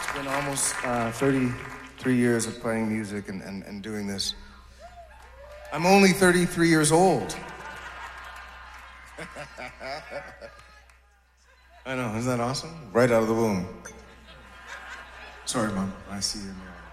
It's been almost 33 years of playing music and doing this. I'm only 33 years old. I know, isn't that awesome? Right out of the womb. Sorry, Mom. I see you in the